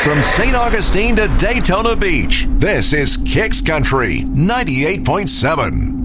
From St. Augustine to Daytona Beach, this is Kicks Country 98.7.